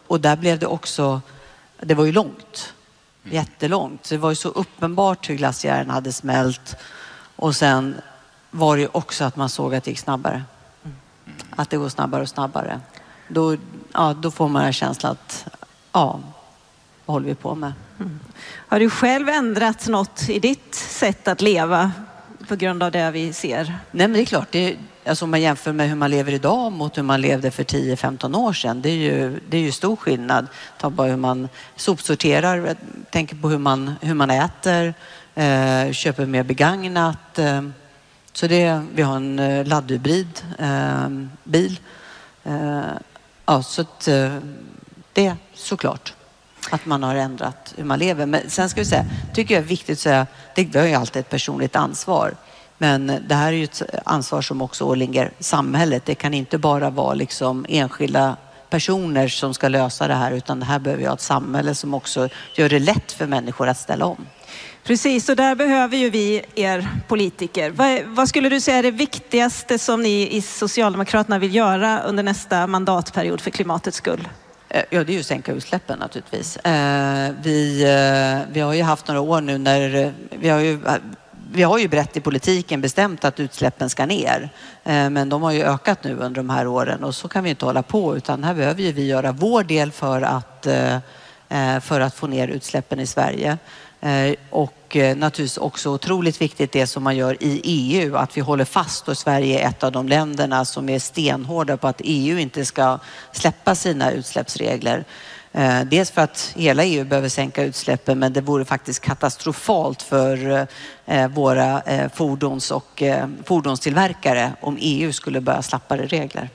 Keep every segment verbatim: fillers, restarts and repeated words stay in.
och där blev det också, det var ju långt, jättelångt. Så det var ju så uppenbart hur glaciären hade smält. Och sen var det ju också att man såg att det gick snabbare. Att det går snabbare och snabbare. Då, ja, då får man en känsla att, ja, vad håller vi på med? Mm. Har du själv ändrat något i ditt sätt att leva på grund av det vi ser? Nej, men det är klart. Det är, alltså om man jämför med hur man lever idag mot hur man levde för tio femton år sedan. Det är ju, det är ju stor skillnad. Ta bara hur man sopsorterar, tänker på hur man, hur man äter, eh, köper mer begagnat. Eh, så det, vi har en eh, laddhybrid eh, bil. Eh, ja, så att, eh, det såklart. Att man har ändrat hur man lever. Men sen ska vi säga, tycker jag är viktigt att säga, det är ju alltid ett personligt ansvar. Men det här är ju ett ansvar som också åligger samhället. Det kan inte bara vara liksom enskilda personer som ska lösa det här, utan det här behöver ju ha ett samhälle som också gör det lätt för människor att ställa om. Precis, och där behöver ju vi er politiker. Vad, vad skulle du säga är det viktigaste som ni i Socialdemokraterna vill göra under nästa mandatperiod för klimatets skull? Ja, det är ju att sänka utsläppen naturligtvis. Vi, vi har ju haft några år nu när vi har ju, vi har ju brett i politiken bestämt att utsläppen ska ner. Men de har ju ökat nu under de här åren och så kan vi inte hålla på, utan här behöver ju vi göra vår del för att, för att få ner utsläppen i Sverige. Och naturligtvis också otroligt viktigt det som man gör i E U, att vi håller fast, och Sverige är ett av de länderna som är stenhårda på att E U inte ska släppa sina utsläppsregler. Dels för att hela E U behöver sänka utsläppen, men det vore faktiskt katastrofalt för våra fordons- och fordonstillverkare om E U skulle börja slappare regler.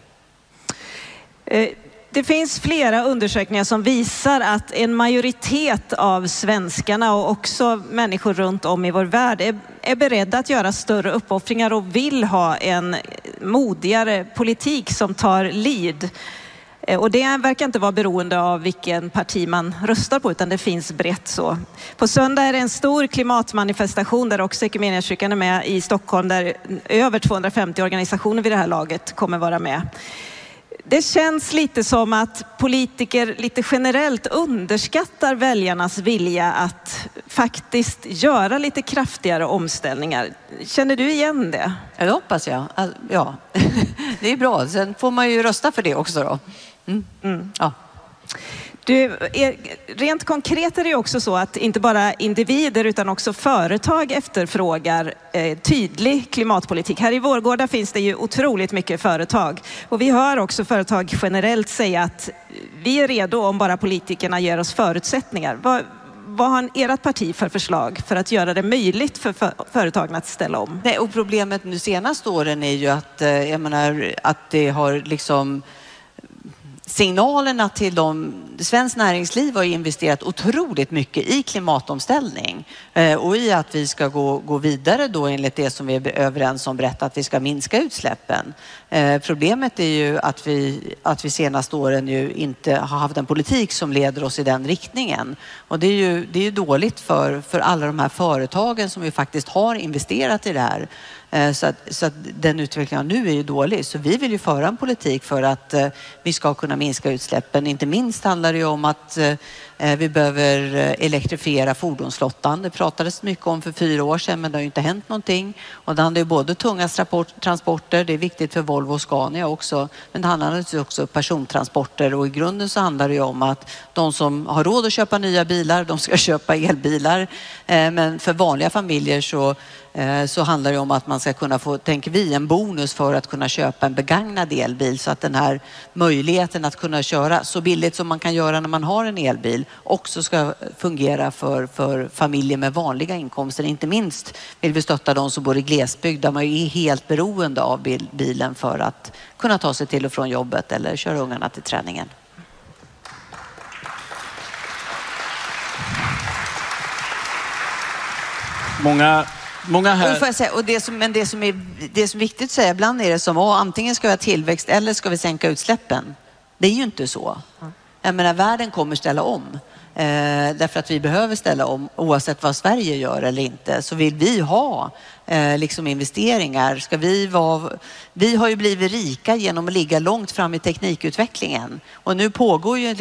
Det finns flera undersökningar som visar att en majoritet av svenskarna och också människor runt om i vår värld är, är beredda att göra större uppoffringar och vill ha en modigare politik som tar lead. Och det verkar inte vara beroende av vilken parti man röstar på, utan det finns brett så. På söndag är det en stor klimatmanifestation där också Equmeniakyrkan är med i Stockholm, där över tvåhundrafemtio organisationer vid det här laget kommer vara med. Det känns lite som att politiker lite generellt underskattar väljarnas vilja att faktiskt göra lite kraftigare omställningar. Känner du igen det? Ja, det hoppas jag. Ja, det är bra. Sen får man ju rösta för det också då. Mm. Mm. Ja. Du, är, rent konkret är det också så att inte bara individer utan också företag efterfrågar eh, tydlig klimatpolitik. Här i Vårgårda finns det ju otroligt mycket företag. Och vi hör också företag generellt säga att vi är redo om bara politikerna ger oss förutsättningar. Vad, vad har ert parti för förslag för att göra det möjligt för, för företagen att ställa om? Nej, och problemet nu senaste åren är ju att, eh, jag menar, att det har liksom... Signalerna till de, svensk näringsliv har investerat otroligt mycket i klimatomställning eh, och i att vi ska gå, gå vidare då enligt det som vi är överens om brett, att vi ska minska utsläppen. Eh, problemet är ju att vi, att vi senaste åren ju inte har haft en politik som leder oss i den riktningen. Och det är ju, det är ju dåligt för, för alla de här företagen som ju faktiskt har investerat i det här. Så att, så att den utvecklingen nu är ju dålig. Så vi vill ju föra en politik för att eh, vi ska kunna minska utsläppen. Inte minst handlar det ju om att eh, vi behöver elektrifiera fordonsflottan. Det pratades mycket om för fyra år sedan, men det har ju inte hänt någonting. Och det handlar ju både tunga transporter, det är viktigt för Volvo och Scania också. Men det handlar naturligtvis också om persontransporter. Och i grunden så handlar det ju om att de som har råd att köpa nya bilar, de ska köpa elbilar. Eh, men för vanliga familjer så så handlar det om att man ska kunna få, tänker vi, en bonus för att kunna köpa en begagnad elbil, så att den här möjligheten att kunna köra så billigt som man kan göra när man har en elbil också ska fungera för, för familjer med vanliga inkomster. Inte minst vill vi stötta de som bor i glesbygd där man är helt beroende av bil, bilen för att kunna ta sig till och från jobbet eller köra ungarna till träningen. Många Många här... och får jag säga, och det som, men det som, är, det som är viktigt att säga ibland är det som oh, antingen ska vi ha tillväxt eller ska vi sänka utsläppen. Det är ju inte så. Jag menar, världen kommer ställa om. Eh, därför att vi behöver ställa om oavsett vad Sverige gör eller inte. Så vill vi ha eh, liksom investeringar. Ska vi, vara, vi har ju blivit rika genom att ligga långt fram i teknikutvecklingen. Och nu pågår ju